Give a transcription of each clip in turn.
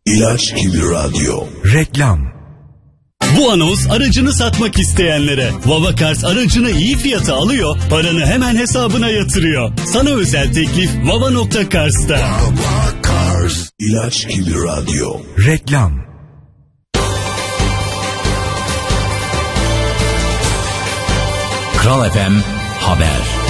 İlaç gibi radyo. Reklam. Bu anons aracını satmak isteyenlere. Vavakars aracını iyi fiyata alıyor, paranı hemen hesabına yatırıyor. Sana özel teklif Vava.Kars'ta. Vavakars. İlaç gibi radyo. Reklam. Kral FM Haber.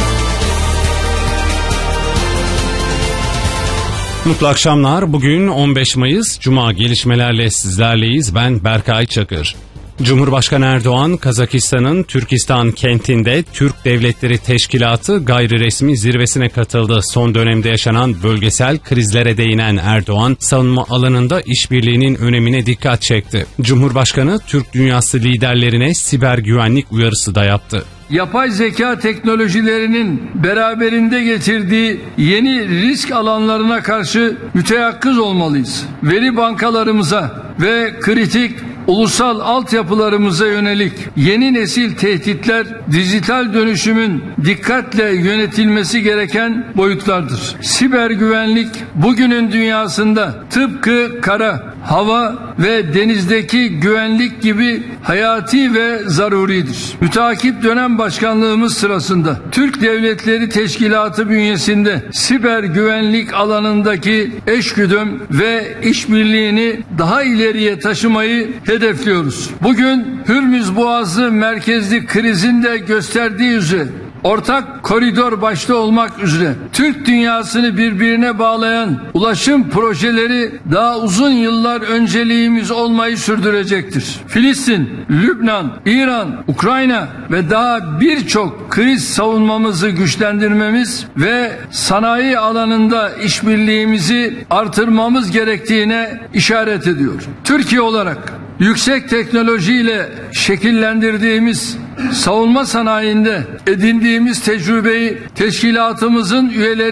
Mutlu akşamlar. Bugün 15 Mayıs Cuma, gelişmelerle sizlerleyiz. Ben Berkay Çakır. Cumhurbaşkanı Erdoğan, Kazakistan'ın Türkistan kentinde Türk Devletleri Teşkilatı gayri resmi zirvesine katıldı. Son dönemde yaşanan bölgesel krizlere değinen Erdoğan, savunma alanında işbirliğinin önemine dikkat çekti. Cumhurbaşkanı, Türk dünyası liderlerine siber güvenlik uyarısı da yaptı. Yapay zeka teknolojilerinin beraberinde getirdiği yeni risk alanlarına karşı müteyakkız olmalıyız. Veri bankalarımıza ve kritik ulusal altyapılarımıza yönelik yeni nesil tehditler dijital dönüşümün dikkatle yönetilmesi gereken boyutlardır. Siber güvenlik bugünün dünyasında tıpkı kara, hava ve denizdeki güvenlik gibi hayati ve zaruridir. Müteakip dönem başkanlığımız sırasında Türk Devletleri Teşkilatı bünyesinde siber güvenlik alanındaki eşgüdüm ve işbirliğini daha ileriye taşımayı hedefliyoruz. Bugün Hürmüz Boğazı merkezli krizin de gösterdiği üzere ortak koridor başta olmak üzere Türk dünyasını birbirine bağlayan ulaşım projeleri daha uzun yıllar önceliğimiz olmayı sürdürecektir. Filistin, Lübnan, İran, Ukrayna ve daha birçok kriz savunmamızı güçlendirmemiz ve sanayi alanında işbirliğimizi artırmamız gerektiğine işaret ediyor. Türkiye olarak yüksek teknolojiyle şekillendirdiğimiz savunma sanayinde edindiğimiz tecrübeyi teşkilatımızın üyeleri